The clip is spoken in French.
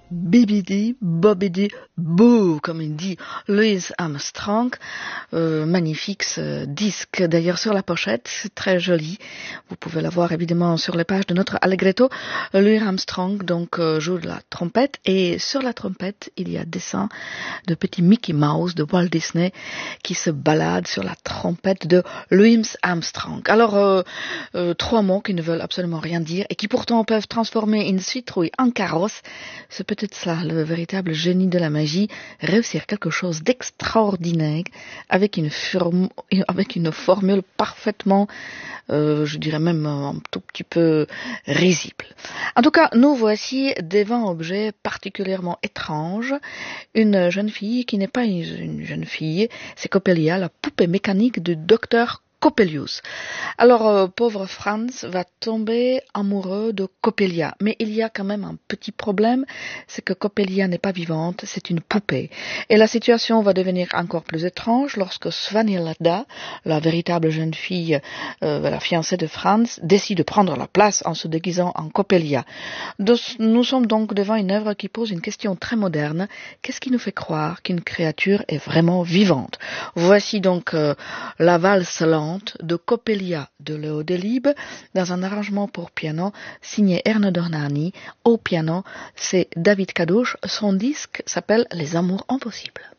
Bibidi, Bobidi, Boo, comme il dit Louis Armstrong. Magnifique ce disque, d'ailleurs sur la pochette, c'est très joli. Vous pouvez la voir évidemment sur les pages de notre Allegretto. Louis Armstrong donc joue de la trompette, et sur la trompette il y a dessin de petit Mickey Mouse de Walt Disney qui se balade sur la trompette de Louis Armstrong. Alors trois mots qui ne veulent absolument rien dire et qui pourtant peuvent transformer une citrouille en carrosse. C'est peut-être cela le véritable génie de la magie, réussir quelque chose d'extraordinaire avec une formule parfaitement, je dirais même un tout petit peu risible. En tout cas, nous voici devant un objet particulièrement étrange, une jeune fille qui n'est pas une jeune fille, c'est Coppelia, la poupée mécanique du docteur Coppelius. Alors, pauvre Franz va tomber amoureux de Coppelia, mais il y a quand même un petit problème, c'est que Coppelia n'est pas vivante, c'est une poupée. Et la situation va devenir encore plus étrange lorsque Svanhilda, la véritable jeune fille, la fiancée de Franz, décide de prendre la place en se déguisant en Coppelia. Nous sommes donc devant une œuvre qui pose une question très moderne. Qu'est-ce qui nous fait croire qu'une créature est vraiment vivante? Voici donc la valse lente de Coppelia de Leo Delibes dans un arrangement pour piano signé Erne Dornani. Au piano, c'est David Kadouch. Son disque s'appelle Les Amours Impossibles.